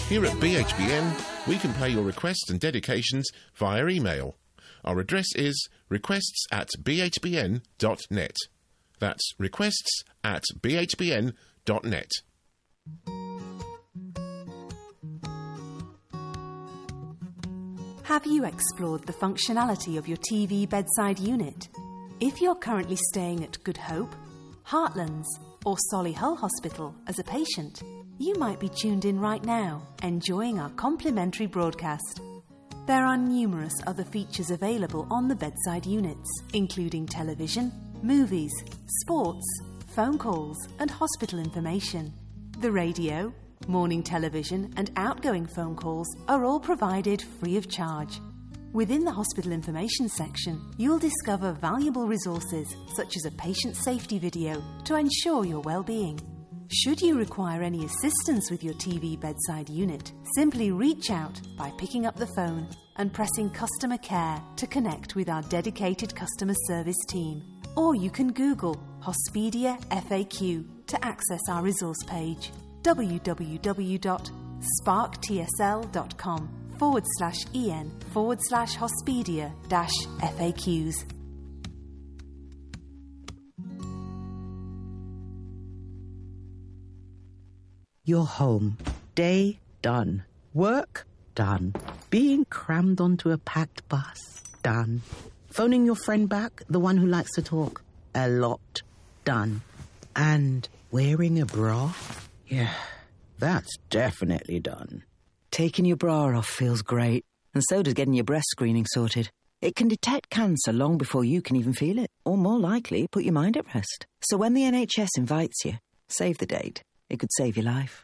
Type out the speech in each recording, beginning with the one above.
Here at BHBN, we can pay your requests and dedications via email. Our address is requests@bhbn.net. That's requests@bhbn.net. Have you explored the functionality of your TV bedside unit? If you're currently staying at Good Hope, Heartlands or Solihull Hospital as a patient, you might be tuned in right now, enjoying our complimentary broadcast. There are numerous other features available on the bedside units, including television, movies, sports, phone calls and hospital information. The radio, morning television and outgoing phone calls are all provided free of charge. Within the hospital information section, you'll discover valuable resources such as a patient safety video to ensure your well-being. Should you require any assistance with your TV bedside unit, simply reach out by picking up the phone and pressing Customer Care to connect with our dedicated customer service team. Or you can Google Hospedia FAQ to access our resource page, www.sparktsl.com/en/Hospedia-FAQs. You're home. Day done. Work done. Being crammed onto a packed bus done. Phoning your friend back, the one who likes to talk, a lot done. And wearing a bra? Yeah, that's definitely done. Taking your bra off feels great, and so does getting your breast screening sorted. It can detect cancer long before you can even feel it, or more likely, put your mind at rest. So when the NHS invites you, save the date. It could save your life.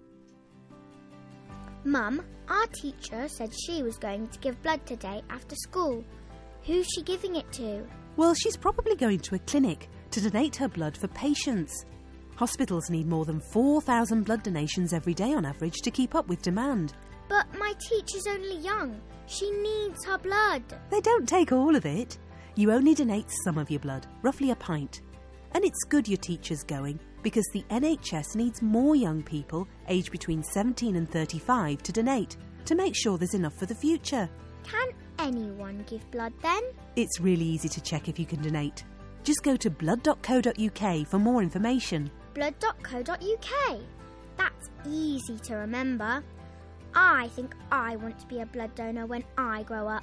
Mum, our teacher said she was going to give blood today after school. Who's she giving it to? Well, she's probably going to a clinic to donate her blood for patients. Hospitals need more than 4,000 blood donations every day on average to keep up with demand. But my teacher's only young. She needs her blood. They don't take all of it. You only donate some of your blood, roughly a pint. And it's good your teacher's going, because the NHS needs more young people aged between 17 and 35 to donate, to make sure there's enough for the future. Can anyone give blood then? It's really easy to check if you can donate. Just go to blood.co.uk for more information. Blood.co.uk. That's easy to remember. I think I want to be a blood donor when I grow up.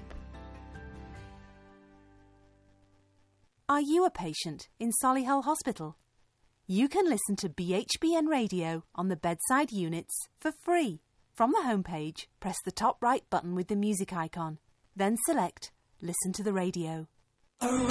Are you a patient in Solihull Hospital? You can listen to BHBN Radio on the bedside units for free. From the homepage, press the top right button with the music icon. Then select Listen to the Radio.